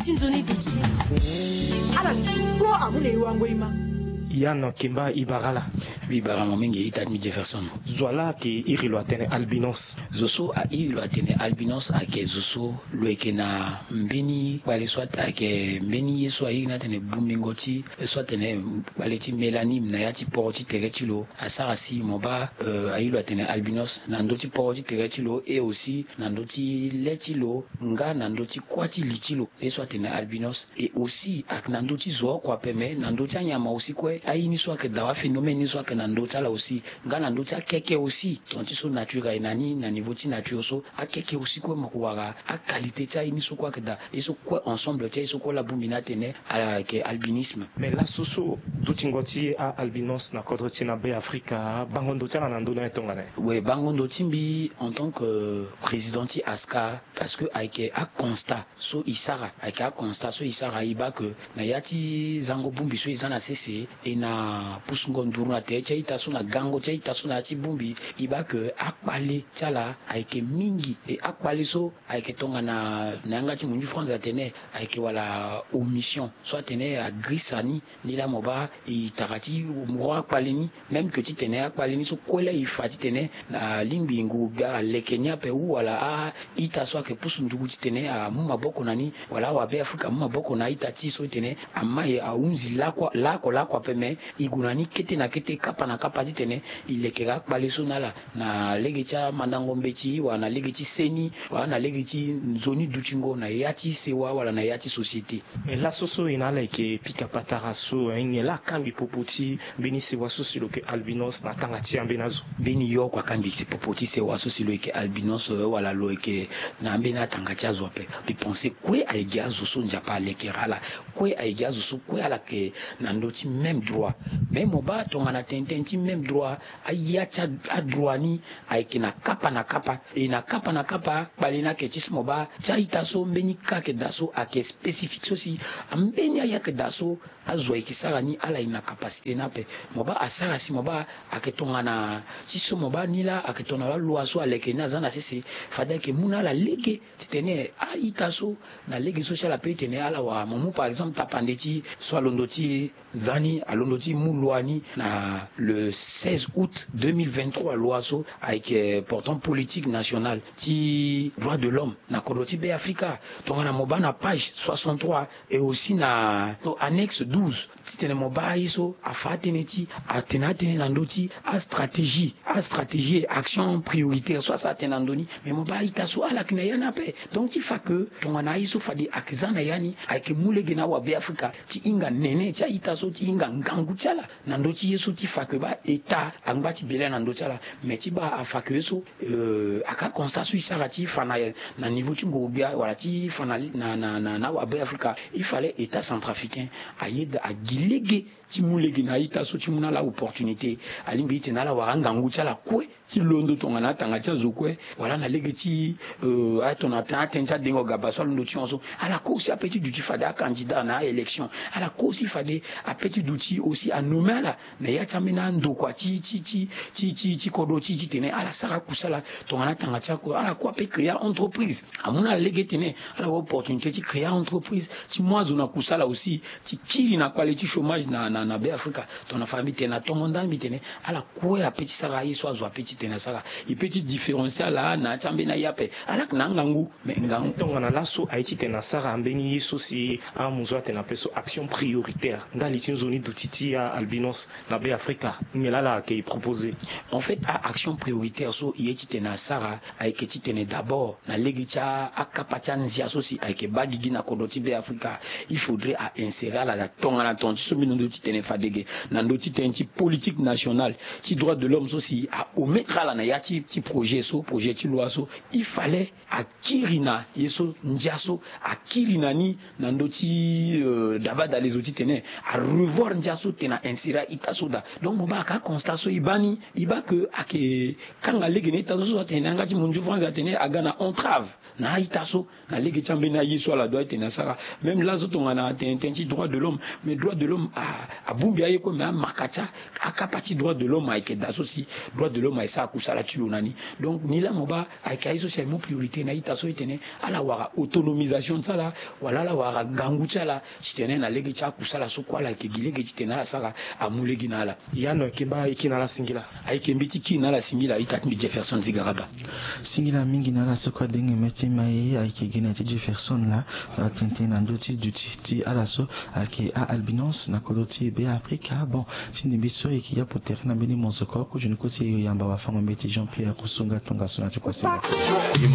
litinzoni duti ala tuko amune iwango ima Yann Kimba Ibarala. Ibara momingi itadmi Jefferson. Zwala ki irilo atene albinos. Zoso a irilo atene albinos ake zoso loeke na mbeni wale soit ake mbeni yeso a irina tene bumbingoti soit tene wale ti melani na yati poroti teretilo asarasi moba a irilo atene albinos nandoti poroti teretilo et aussi nandoti letilo nga nandoti kwati litilo et soit tene albinos et aussi ak nandoti zo kwa peme nandoti anyama aussi kwe aini soit que dawa phénomène soit que nandota là aussi nga nandota keke aussi tonti so nature inani na niveau ti nature so a keke aussi ko makuwara a qualité ta ini so quoi que da et so quoi ensemble ta so ko la bumbina tene ala ke albinisme mais la soso dutingoti a albinos na kodro tina be Africa bangondo tala nandona etongana ouais bangondo timbi en tant que président ti aska parce que avec a constat so isara avec a constat so isara iba que na yati zango bumbi so izana cc et na pusungo nduru na te chaita so na gango chaita so na ti bumbi iba que akpale tala avec mingi et akpale so avec tonga na ngati munju France atene avec wala omission soit tene a grisani ni la moba et tarati mo akpale ni même que ti tene akpale ni so kola ifati tene na limbingu ga le Kenya pe ou wala a ita so que pusundu ti tene a mu maboko nani wala wa be Afrika mu maboko na ita ti so tene amaye a unzi la kwa peme igunani kete na kete kapa na kapa ti tene ilekera akpale so na legecha mandango mbeti wana legechi seni wana legechi nzoni duchingo na yati sewa wala na yati société mais la soso inala ke pika patara so ngela kambi popoti beni sewa so silo ke albinos na tangati ambenazo beni yo kwa kambi popoti sewa so silo ke albinos wala lo ke na ambena tangati azo pe bi penser kwe aigazo so njapa lekera la kwe aigazo so kwe ala ke na ndoti même droit même oba tonga na tententi même droit ayacha a droit ni aiki na kapa e na kapa balina ke tismo ba chaita so mbeni kake daso ake spécifique so si ambeni ayake daso azwa ikisara ni ala ina capacité na pe moba asara si moba aketonga na tiso moba nila aketona la loi so aleke na zana sisi fada ke muna la ligue titene aita so na ligue social a pe tene ala wa momu par exemple tapandeti so alondoti zani alondoti muluani na le 16 août 2023 loi so avec portant politique nationale ti droit de l'homme na kodoti be Africa tonga na moba na page 63 et aussi na annexe 12 titene moba iso afateneti atenatene nandoti a stratégie et action prioritaire soit ça tenandoni mais moba itaso ala kina yana pe donc ti fa que tonga na iso fadi akizana yani avec mulege na wa be Africa ti inga nene ti itaso ti inga ngangu tala nandoti yeso ti fa que ba état angba ti bele nandoti ala mais ti ba afa que so aka constat so isara ti fana na niveau ti ngobia wala ti fana na wa be Africa il fallait état centrafricain ayeda agilege ti mulege na ita so ti muna la opportunité alimbi ti na la waranga nguti ala kwe ti londo tonga na tanga ti azokwe wala na lege ti atona atenja dengo gaba so londo ti onso ala ko aussi apeti du ti fada candidat na élection ala ko aussi fade apeti du ti aussi a nommé ala na ya chamina ndo kwa ti kodo ti tene ala sara kusala tonga na tanga ti ko ala ko apeti créer entreprise amuna lege tene ala opportunité ti créer entreprise ti moazo na kusala aussi ti kili na qualité chômage na be Africa tona famille tena tongonda mitene ala ko apeti sara yeso azo apeti tena sara ipeti différencial la na chambe na yape ala na ngangu mais ngangu tonga na laso aiti tena sara ambeni yeso si a muzo tena peso action prioritaire ndali tinzoni dutiti a albinos na be Africa ngela la ke proposer en fait a action prioritaire so yeti tena sara aiketi tena d'abord na legicha akapacha nzia so si aike bagigi na kodoti be Africa il faudrait à insérer la tonga na tonti so mino doti tena fadege na doti tenti politique nationale ti droit de l'homme so si a omettre la na yati ti projet ti loi so il fallait akirina yeso ndiaso akirina ni na ndoti d'abord dans les outils tene à revoir ndia itaso tena insira itaso da donc moba ka constat so ibani iba que ake kanga lege ne itaso so tena ngati munju France atene agana entrave na itaso na lege chambe na yiso la doit tena sara même là zo tongana tenti droit de l'homme mais droit de l'homme a bumbi aye ko mais makacha aka parti droit de l'homme ake daso si droit de l'homme sa kusala tulunani donc ni la moba ake iso c'est mon priorité na itaso tene ala wara autonomisation ça là wala la wara gangu chala chitene na lege cha kusala so kwala ke gilege chitena la saka amulegi na la yano kiba ikina la singila aike mbiti kina la singila itatmi Jefferson Zigaraba singila mingi na la sokwa denge meti mai aike gina Jefferson la tente na ndoti duti ala so ake a albinos na koloti be Afrika bon fini biso ikiya potere na beni monsoko ko je ne koti yamba wa fama mbeti Jean-Pierre Kusunga tonga sona tukwa sima